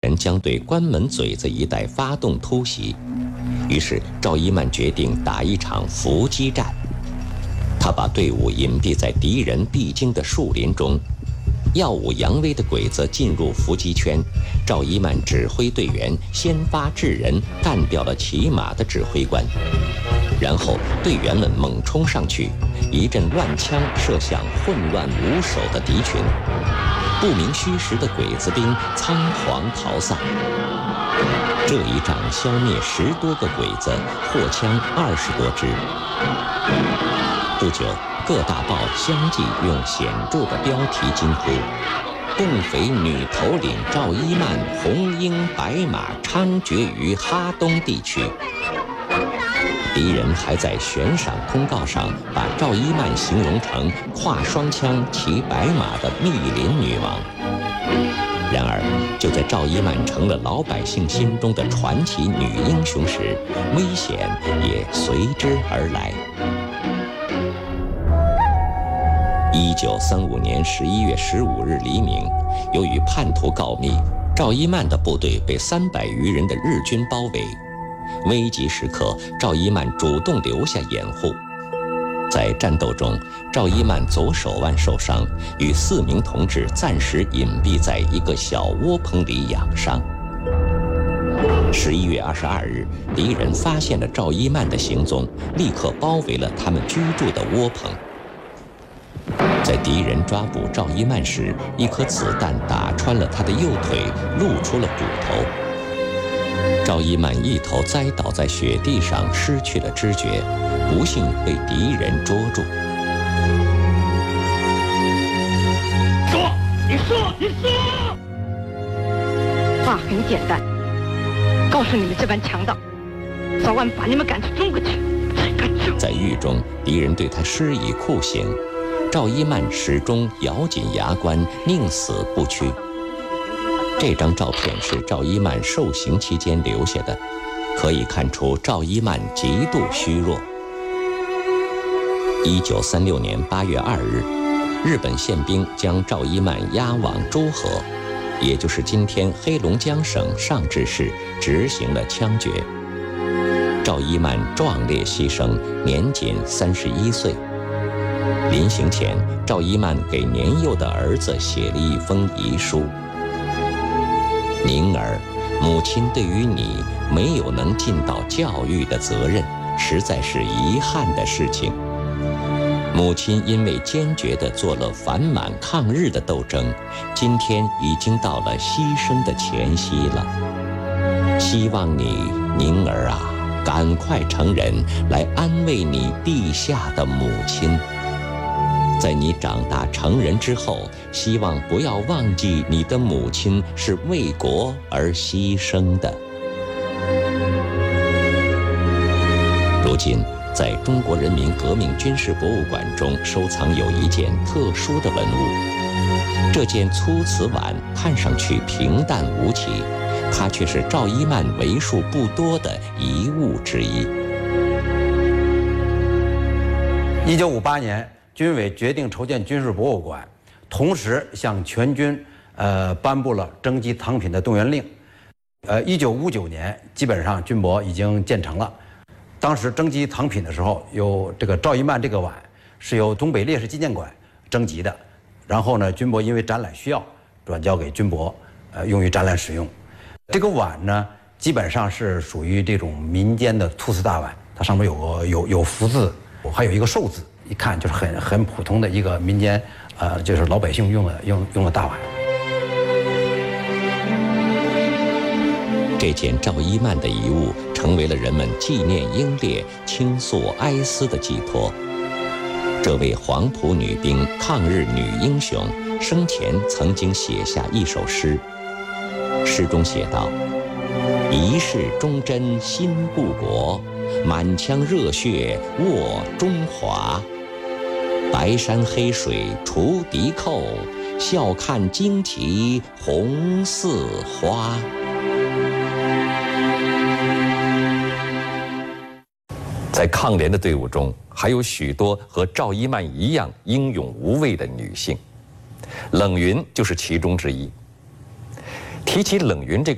人将对关门嘴子一带发动突袭，于是赵一曼决定打一场伏击战。他把队伍隐蔽在敌人必经的树林中，耀武扬威的鬼子进入伏击圈，赵一曼指挥队员先发制人，干掉了骑马的指挥官。然后队员们猛冲上去，一阵乱枪射向混乱无首的敌群，不明虚实的鬼子兵仓皇逃散。这一仗消灭10多个鬼子，获枪20多支。不久，各大报相继用显著的标题惊呼：“共匪女头领赵一曼红缨白马猖獗于哈东地区。”敌人还在悬赏通告上把赵一曼形容成挎双枪骑白马的密林女王。然而，就在赵一曼成了老百姓心中的传奇女英雄时，危险也随之而来。1935年11月15日黎明，由于叛徒告密，赵一曼的部队被300余人的日军包围。危急时刻，赵一曼主动留下掩护。在战斗中，赵一曼左手腕受伤，与4名同志暂时隐蔽在一个小窝棚里养伤。11月22日，敌人发现了赵一曼的行踪，立刻包围了他们居住的窝棚。在敌人抓捕赵一曼时，一颗子弹打穿了他的右腿，露出了骨头。赵一曼一头栽倒在雪地上，失去了知觉，不幸被敌人捉住。 说，你说，你说！ 话很简单，告诉你们这帮强盗，早晚把你们赶出中国去！ 在狱中，敌人对他施以酷刑，赵一曼始终咬紧牙关，宁死不屈。这张照片是赵一曼受刑期间留下的，可以看出赵一曼极度虚弱。1936年8月2日，日本宪兵将赵一曼押往诸河，也就是今天黑龙江省上志市，执行了枪决。赵一曼壮烈牺牲，年仅31岁。临行前，赵一曼给年幼的儿子写了一封遗书：“宁儿，母亲对于你没有能尽到教育的责任，实在是遗憾的事情。母亲因为坚决地做了反满抗日的斗争，今天已经到了牺牲的前夕了。希望你，宁儿啊，赶快成人，来安慰你地下的母亲。在你长大成人之后，希望不要忘记你的母亲是为国而牺牲的。”如今，在中国人民革命军事博物馆中收藏有一件特殊的文物。这件粗瓷碗看上去平淡无奇，它却是赵一曼为数不多的遗物之一。 1958年，军委决定筹建军事博物馆，同时向全军颁布了征集藏品的动员令。1959年，基本上军博已经建成了。当时征集藏品的时候，有这个赵一曼这个碗是由东北烈士纪念馆征集的，然后呢，军博因为展览需要，转交给军博，用于展览使用。这个碗呢，基本上是属于这种民间的粗瓷大碗，它上面有福字，还有一个寿字，一看就是很普通的一个民间，就是老百姓用的大碗。 这件赵一曼的遗物成为了人们纪念英烈、倾诉哀思的寄托。这位黄埔女兵、抗日女英雄生前曾经写下一首诗，诗中写道：“一世忠贞心故国，满腔热血握中华。白山黑水除敌寇，笑看旌旗红似花。”在抗联的队伍中，还有许多和赵一曼一样英勇无畏的女性，冷云就是其中之一。提起冷云这个